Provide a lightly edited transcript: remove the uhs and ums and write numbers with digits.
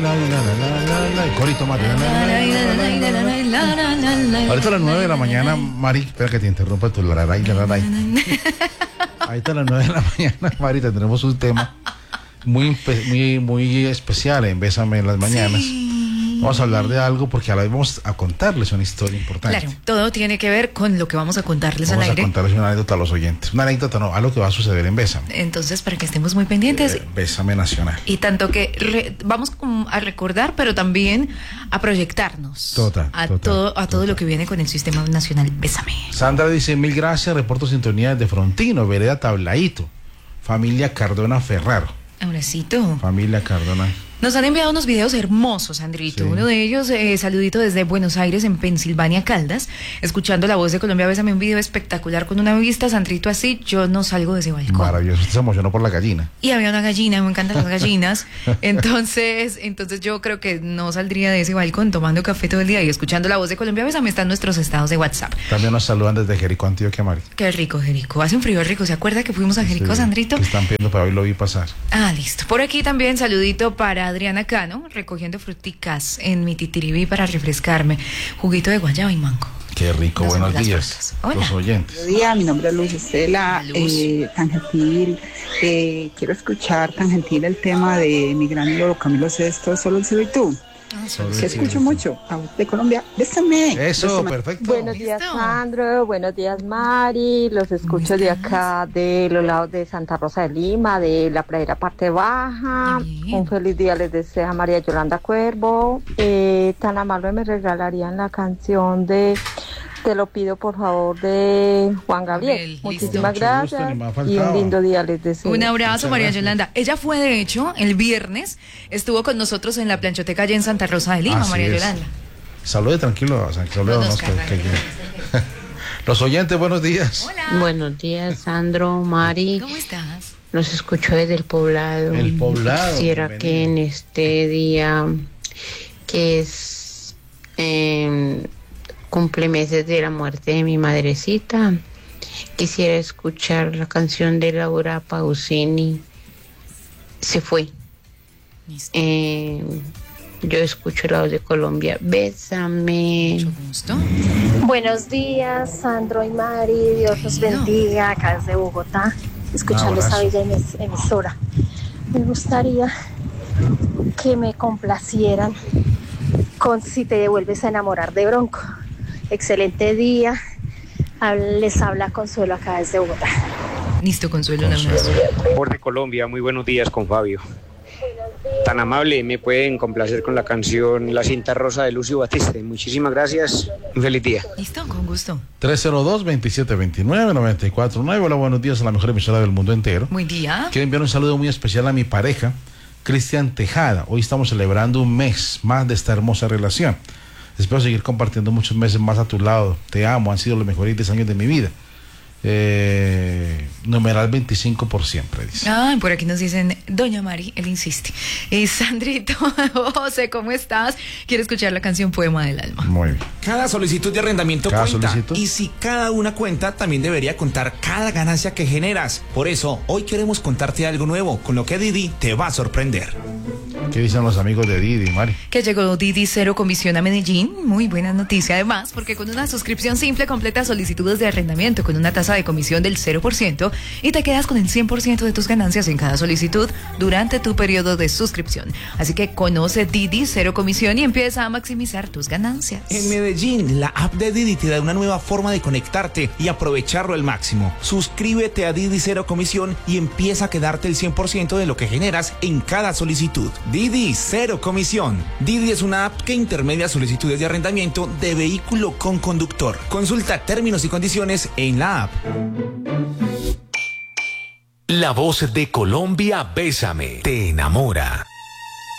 El corito, Mari. Ahorita a las 9 de la mañana, Mari, espera que te interrumpa tu lararay. Ahorita a las 9 de la mañana, Mari, tendremos un tema muy especial en Bésame en las mañanas. Sí. Vamos a hablar de algo porque a la vez vamos a contarles una historia importante. Claro, todo tiene que ver con lo que vamos a contarles al aire. Vamos a contarles una anécdota a los oyentes. Una anécdota no, a lo que va a suceder en Bésame. Entonces, para que estemos muy pendientes. Bésame Nacional. Y tanto que vamos a recordar, pero también a proyectarnos. A todo lo que viene con el Sistema Nacional Bésame. Sandra dice, 1000 gracias, reporto sintonía desde Frontino, vereda Tablaíto, familia Cardona Ferraro. Abracito. Familia Cardona. Nos han enviado unos videos hermosos, Andrito. Sí. Uno de ellos, saludito desde Buenos Aires, en Pensilvania, Caldas. Escuchando La Voz de Colombia, bésame, un video espectacular con una vista, Sandrito, así, yo no salgo de ese balcón. Maravilloso, usted se emocionó por la gallina. Y había una gallina, me encantan las gallinas. Entonces yo creo que no saldría de ese balcón tomando café todo el día y escuchando La Voz de Colombia, bésame, están nuestros estados de WhatsApp. También nos saludan desde Jericó, Antioquia, Mari. Qué rico, Jericó. Hace un frío rico, ¿se acuerda que fuimos a Jericó, sí, Sandrito? Que están pidiendo, pero hoy lo vi pasar. Ah, listo. Por aquí también saludito para Adriana Cano, recogiendo fruticas en mi titiribí para refrescarme. Juguito de guayaba y mango. Qué rico, buenos días. Los oyentes. Buenos días, mi nombre es Luz Estela, tan gentil. Quiero escuchar tan gentil el tema de mi gran ídolo Camilo Sesto, Solo el cielo y tú. Que escucho mucho, La Voz de Colombia, bésame. Eso, bésame. Perfecto. Buenos días, Sandro, buenos días, Mari, los escucho de acá, de los lados de Santa Rosa de Lima, de la pradera parte baja. Un feliz día les desea María Yolanda Cuervo. Tan amable, me regalarían la canción de Te lo pido por favor de Juan Gabriel. Muchísimas gracias y un lindo día les deseo. Un abrazo, María Yolanda. Ella fue, de hecho, el viernes, estuvo con nosotros en la planchoteca allá en Santa Rosa de Lima, María Yolanda. Salude tranquilo, los oyentes, buenos días. Hola. Buenos días, Sandro, Mari. ¿Cómo estás? Los escucho desde el Poblado. El Poblado. Quisiera bienvenido. Que en este día, que es cumplemeses de la muerte de mi madrecita, quisiera escuchar la canción de Laura Pausini, Se fue. Yo escucho La Voz de Colombia, bésame. Mucho gusto. Buenos días, Sandro y Mari, Dios los bendiga, acá desde Bogotá, escuchando esta bella emisora. Me gustaría que me complacieran con Si te vuelves a enamorar de Bronco. Excelente día. Les habla Consuelo acá desde Bogotá. Listo, Consuelo. Voz de Colombia, muy buenos días con Fabio. Tan amable, me pueden complacer con la canción La cinta rosa de Lucio Batiste. Muchísimas gracias, un feliz día. Listo, con gusto. 302-2729-949. Hola, buenos días a la mejor emisora del mundo entero. Buen día. Quiero enviar un saludo muy especial a mi pareja, Cristian Tejada. Hoy estamos celebrando un mes más de esta hermosa relación. Espero seguir compartiendo muchos meses más a tu lado. Te amo, han sido los mejores 10 años de mi vida. Numeral 25 por siempre, dice. Por aquí nos dicen, doña Mari, él insiste. Sandrito, José, ¿cómo estás? Quiero escuchar la canción Poema del Alma. Muy bien. Cada solicitud de arrendamiento cuenta. Y si cada una cuenta, también debería contar cada ganancia que generas. Por eso, hoy queremos contarte algo nuevo, con lo que Didi te va a sorprender. ¿Qué dicen los amigos de Didi, Mari? Que llegó Didi Cero Comisión a Medellín. Muy buena noticia, además, porque con una suscripción simple completa solicitudes de arrendamiento con una tasa de comisión del 0% y te quedas con el 100% de tus ganancias en cada solicitud durante tu periodo de suscripción. Así que conoce Didi Cero Comisión y empieza a maximizar tus ganancias. En Medellín, la app de Didi te da una nueva forma de conectarte y aprovecharlo al máximo. Suscríbete a Didi Cero Comisión y empieza a quedarte el 100% de lo que generas en cada solicitud. Didi Cero Comisión. Didi es una app que intermedia solicitudes de arrendamiento de vehículo con conductor. Consulta términos y condiciones en la app. La Voz de Colombia, bésame, te enamora.